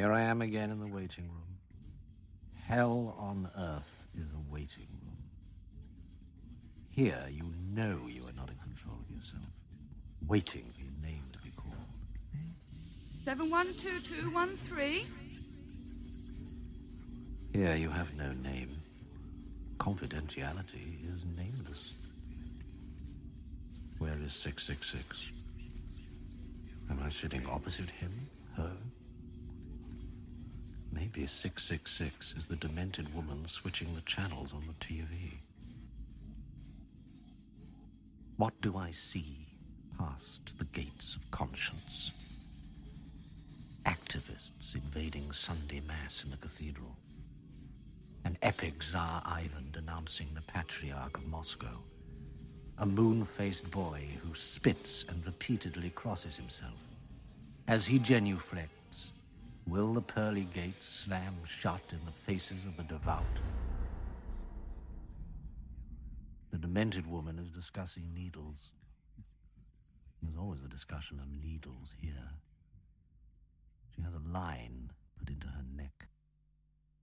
Here I am again in the waiting room. Hell on earth is a waiting room. Here you know you are not in control of yourself, waiting for your name to be called. 712213. Here you have no name. Confidentiality is nameless. Where is 666? Am I sitting opposite him, her? Maybe 666 is the demented woman switching the channels on the TV. What do I see past the gates of conscience? Activists invading Sunday Mass in the cathedral. An epic Tsar Ivan denouncing the Patriarch of Moscow. A moon-faced boy who spits and repeatedly crosses himself. As he genuflects, will the pearly gates slam shut in the faces of the devout? The demented woman is discussing needles. There's always a discussion of needles here. She has a line put into her neck.